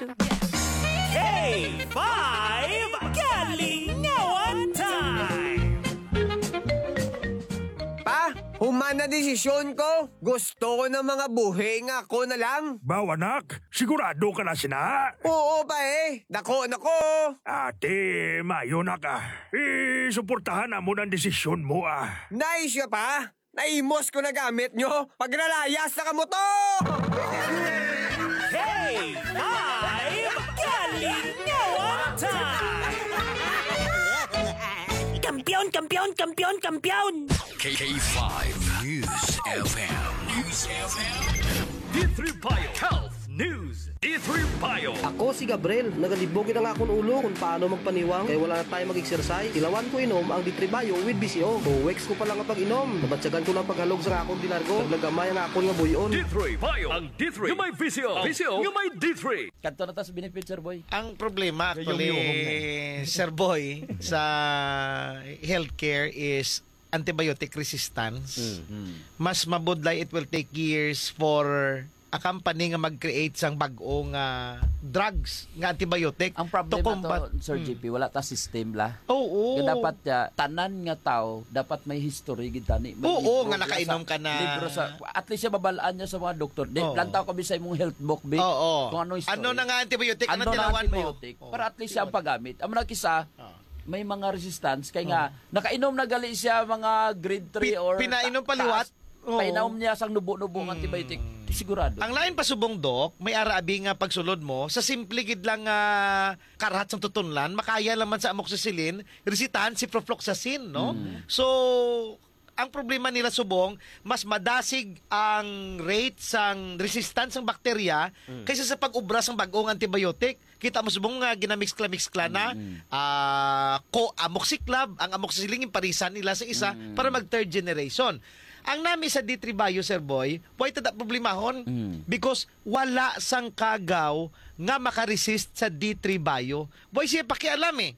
sigurado. K5 Kalingawan Time! Pa, humana desisyon ko. Gusto ko ng mga buhay nga ako na lang. Bawanak, sigurado ka na sina? Oo pa eh. Nako. Ate, mayo na ka. Suportahan na mo ng desisyon mo Nice ya pa. Naimos ko na gamit nyo. Paglalayas na kamo to. K5 Kalingawan Time! Kampiyon! K5 News FM. D3 Bio Health News. D3 Bio. Ako si Gabriel, nagalibogin ang akong ulo kung paano magpaniwang kaya wala na tayo mag-exercise. Ilawan ko inom ang D3 Bio with BCO. 2 weeks ko pa lang ang pag-inom. Nabatsagan ko lang paghalog sa akong dinargo. Naglagamay ang akong nga buyon. D3 Bio. Ang D3. Yung may VCO. VCO. Yung may D3. Kanto na ta sa benefit, Sir Boy. Ang problema actually, Sir Boy, sa healthcare is antibiotic resistance. Mas mabudlay, it will take years for a company nga mag-create sang bagong drugs nga antibiotic Ang problema to, Sir JP, wala ta system la. Oo. Kaya dapat tanan nga tao, dapat may history gid tani. Oo, nga nakainom ka na. Libro sa at least siya babalaan niya sa mga doktor. Di lantaw kami sa imong health book bi. Oo. Kung ano history. Ano na nga antibiotic ano ang tilawan mo? Para at least siya ang paggamit. Ang mga kisa may mga resistance kay nga nakainom na gali siya mga grade 3 or pinainom paliwat. Painom niya sang nubo-nubo ng antibiotic. Sigurado. Ang lain pa subong dok, may arabi nga pagsulod mo, sa simple gid lang karahat sang tutunlan, makaya lang man sa amoxicillin, resitahan si ciprofloxacin, no? So, ang problema nila subong, mas madasig ang rate sang resistance ng bakterya kaysa sa pag-ubra sang bagong antibiotic. Kita mo subong nga ginamix-kla na amoxiclav, ang amoxicillin yung parisan nila sa isa para mag third generation. Ang nami sa D3 Bio, Sir Boy, pwede na problemahon because wala sang kagaw nga makaresist sa D3 Bio. Boy, siya pakialam eh.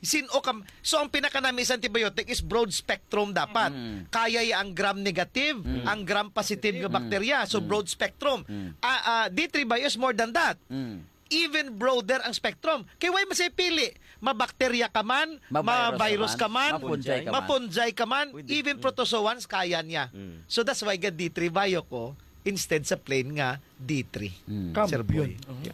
So, ang pinaka-nami sa antibiotic is broad spectrum dapat. Kaya ang gram-negative, ang gram-positive nga bakterya. So, broad spectrum. D3 Bio is more than that. Even broader ang spectrum. Kaya why masay pili? Mabakterya ka man, ma-virus ka man, mapunjay ka man, even protozoans kaya niya. So that's why D3 Bio ko instead sa plain nga D3. Sir Boy.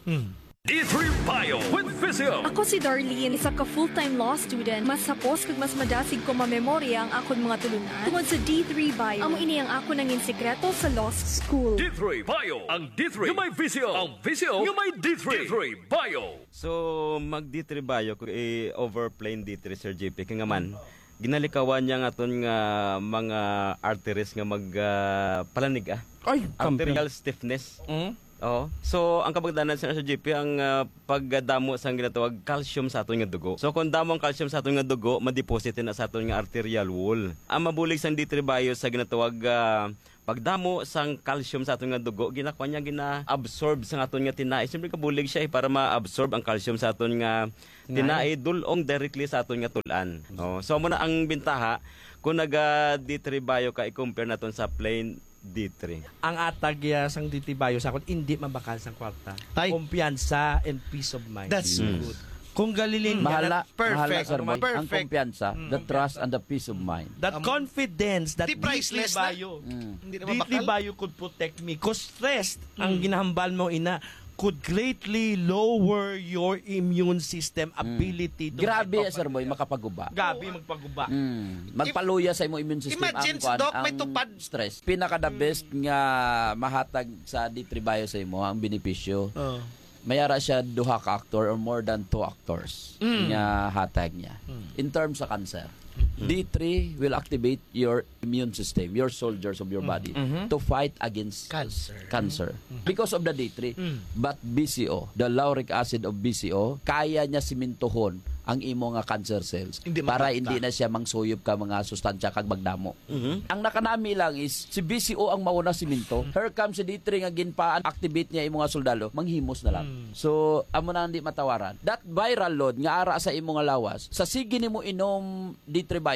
D3 Bio with Physio. Ako si Darlene, isa ka full-time law student. Mas sapos kag mas madasig ko mamemorya ang akon mga tulunan. Tungod sa D3 Bio, amo ini ang ako nangin sekreto sa law school. D3 Bio. Ang D3 yung may Physio. Ang Physio yung may D3. D3 Bio. So, mag D3 Bio, overplain D3, Sir JP, kaya nga man, ginalikawan niya nga ton nga mga arteries nga magpalanig arterial stiffness. Oh. So, ang kabagdanan sa GP, ang pagdamo sa ginatawag calcium sa aton nga dugo. So, kung damo ang calcium sa aton nga dugo, madepositin na sa aton nga arterial wall. Ang mabulig sa D3 Bio sa ginatawag pagdamo sang calcium sa aton nga dugo, ginakuha niya gina-absorb sa aton nga tinai. Siyempre kabulig siya para ma-absorb ang calcium sa aton nga tinai dulong directly sa aton nga tulan. Oh. So, muna ang bintaha, kung nag-D3 Bio ka, i-compare naton sa plain D3. Ang atag sang D3 Bio sa akon hindi mabakal sang kwarta. Kumpiyansa and peace of mind. That's good. Kung galilin mahala, perfect. Sir Boy, ang kumpiyansa, the trust and the peace of mind. That confidence that D3 Bio, D3 Bio could protect me. Cause stress ang ginahambal mo could greatly lower your immune system ability to grabe, Sir Boy, makapaguba. Grabe magpaguba. Magpaluya sa imong immune system. Imagine, Doc, may tupad. Stress. Pinaka the best nga mahatag sa D3 Bio sa imo ang benepisyo. Mayara siya duha ka actor or more than 2 actors nga hatag niya. In terms sa cancer, D3 will activate your immune system, your soldiers of your body to fight against cancer. Because of the D3. But BCO, the lauric acid of BCO, kaya niya simintuhon ang imo nga cancer cells para hindi na siya mangsuyop ka mga sustansya kag magdamo. Ang nakanami lang is si BCO ang mauna siminto. Here comes si D3 nga ginpaan activate niya imo nga soldado, manghimos na lang. So amo na hindi matawaran. That viral load nga ara sa imo nga lawas, sa sige nimo inom D3 Bio,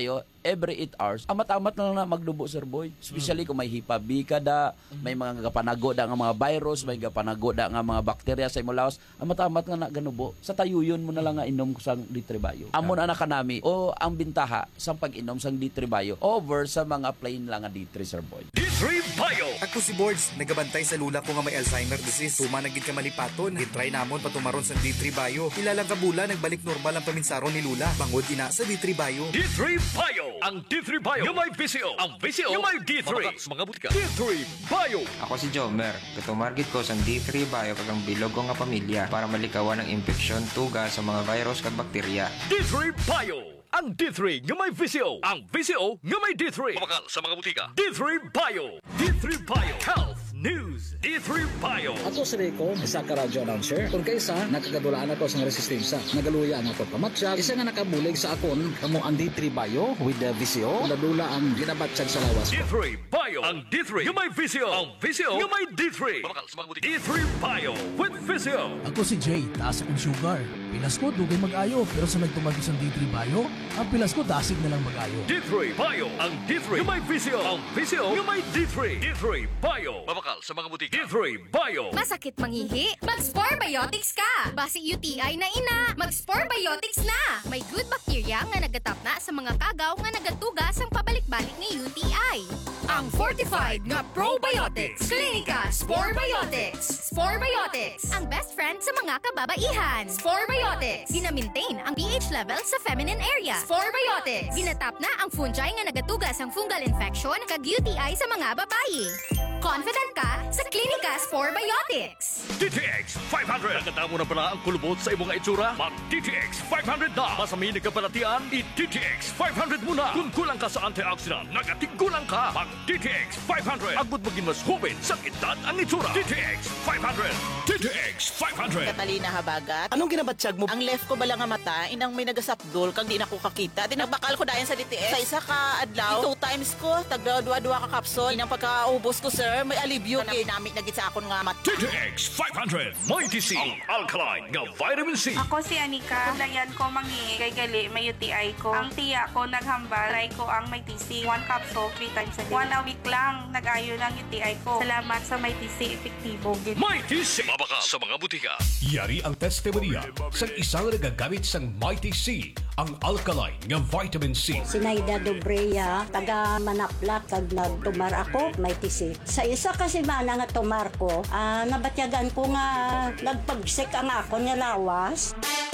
every 8 hours, amat-amat na lang na magdubo, Sir Boy. Especially kung may hipabi ka da, may mga gapanagoda nga mga virus, may gapanagoda nga mga bakterya sa imong lawas, amat-amat nga na ganubo. Sa tayuyon mo na lang nga inom sang D3 Amon anak kanami o ang bintaha sa pag-inom sang D3 over sa mga plain lang nga D3, Sir Boy. D3 Bio. Ako si Boards, nagabantay sa lula ko nga may Alzheimer disease. Tumanagid ka malipaton, gitry namon patumaron sa D3 Bio. Ilang kabula, nagbalik normal ang paminsaron ni Lula. Bangod ina sa D3 Bio. D3 Bio. Ang D3 Bio yung may VCO. Ang VCO yung may D3. Mga butika. D3 Bio. Ako si Jomer. Katumargit ko sang D3 Bio kagang bilog ko nga pamilya para malikawan ng infeksyon, tuga sa mga virus kag bakterya. D3 Bio. Ang D3 nga may VCO. Ang VCO nga may D3. Mabakal sa mga butika. D3 Bio. D3 Bio. Health News. D3 Bio. Ako si Rico, isa ka radio announcer. Kung kaysa, nakagadulaan ako sa resistensya. Nagaluya ang ako pamatsyag. Isa nga nakabulig sa akon, kamo ang D3 Bio with the VCO. Ladula ang ginabatsyag sa lawas ko. D3 Bio. Ang D3 nga may VCO. Ang VCO nga may D3. Mabakal sa mga butika. D3 Bio with VCO. Ako si Jay, taas akong sugar. Pilas ko, dugay mag-ayo. Pero sa nagtumagi sa D3 Bio, ang pilas ko, dasig na lang mag-ayo. D3 Bio. Ang D3 nga may VCO. Ang VCO nga may D3. D3 Bio. Mabakal sa mga butika. D3 Bio. Masakit mangihi? Mag-Spore Biotics ka! Basi UTI na ina, mag-Spore Biotics na! May good bacteria nga nagatapna sa mga kagaw nga nagatugas ang pabalik-balik ni UTI. Ang fortified nga probiotics. Klinika Spore Biotics. Spore Biotics. Ang best friend sa mga kababaihan. Spore Biotics. Gina-maintain ang pH level sa feminine area. Spore Biotics. Ginatap na ang fungi nga nagatugas ang fungal infection kag UTI sa mga babayi. Confident ka sa Klinika Spore Biotics. DTX 500. Nagkatamo na pala ang kulubot sa imong itsura? Mag DTX 500 na. Masaminig ka palatian? I-DTX 500 muna. Kung kulang ka sa antioxidant, nagatigulang ka. Mag DTX 500. Agud maging mas hubin sa edad ang itsura. DTX 500. DTX 500. Catalina Habagat. Anong ginabatsyag mo? Ang left ko bala nga mata, inang may nagasapdol kang di na ko kakita. Nagbakal ko dayan sa DTX. Sa isa ka adlaw, 2 times ko, tagdua-dua ka kapsol. Inang pagkaubos ko, sir, may alibyo. Namit na gid sa akon nga mata. DTX 500. Mighty C. Ang alkaline nga vitamin C. Ako si Anika. Kulayan ko mangi kay gali may UTI ko. Ang tiya ko naghambal. Try ko ang may TC. 1 capsule 3 times a day. 1 a week lang nag-ayo ng UTI ko. Salamat sa may TC. Epektibo. Mighty C. Mabaka sa mga butika. Yari ang testimonya sa isang nagagamit sang Mighty C, ang alkaline nga vitamin C. Sinaida Dobreya, taga Manaplak, kag nagtumar ako, Mighty C. Sa isa kasi mana nga tumar ko, nabatyagan ko nga nagpagsik ang ako nga lawas.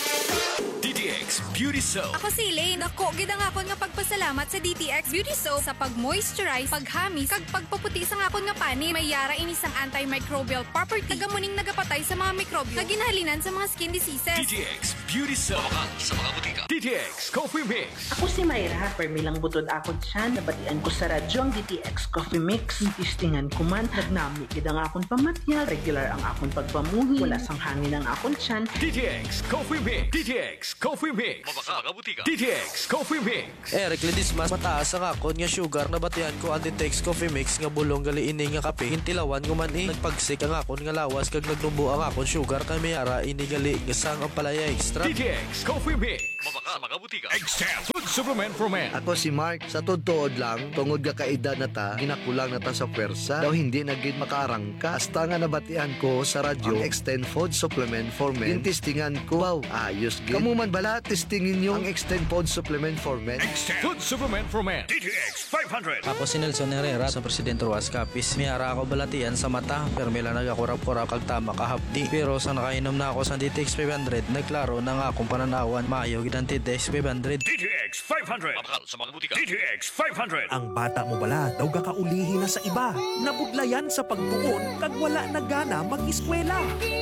DTX Beauty Soap. Ako si Elaine. Ako, gid ang akon nga pagpasalamat sa DTX Beauty Soap sa pag-moisturize, paghamis, kag pagpaputi sa akon nga pani. May yara ini sang antimicrobial property. Tagamuning nagapatay sa mga mikrobyo. Kaginahalinan sa mga skin diseases. DTX Beauty Soap. Mabaka sa mga butika. DTX Coffee Mix. Ako si Mayra. Permilang butod akon siya. Nabatian ko sa radyo ang DTX Coffee Mix. Tistingan ko man. Nagnami gid ang akon pamatya. Regular ang akon pagpamuhi. Wala sang hangin ang akon siyan. DTX Coffee Mix. DTX Coffee Mix. Mabaka mga butika. DTX Coffee Mix. Eric Ledismas, mataas ang akon nga sugar na batian ko ang DTX Coffee Mix nga bulong gali ini nga kape. Hintilawan ko man nagpagsik ang akon nga lawas kag nagnumbo ang akon sugar kay mayara ini gali nga sang ang palaya extra. DTX Coffee Mix. Mabaka mga butika. Extend Food Supplement for Men. Ako si Mark, sa tuod lang, tungod ga kaedad na ta, ginakulang na ta sa pwersa, daw hindi na gid makaarangka. Hasta nga nabatian ko sa radyo, ang Extend Food Supplement for Men. Tintistingan ko, wow, ayos gid. Kamu man bala, testingin nyo ang Extend Food Supplement for Men. Extend Food Supplement for Men. DTX 500. Ako si Nelson Herrera sa Presidente Ruas Capiz. Miyara ako balatian sa mata, pero mila nagakurap-kurap kag tama kahapdi. Pero sa nakainom na ako sa DTX 500, nagklaro na nga akong pananawan, maayo gid ang DTX 500. DTX 500. Mabakal sa mga butika. DTX 500. Ang bata mo bala daw gakaulihi na sa iba. Nabudlayan sa pagtuon kag wala na gana mag-eskwela.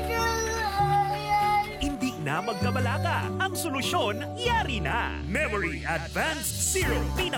Hindi na magkabalaga. Ang solusyon, yari na. Memory Advanced Zero.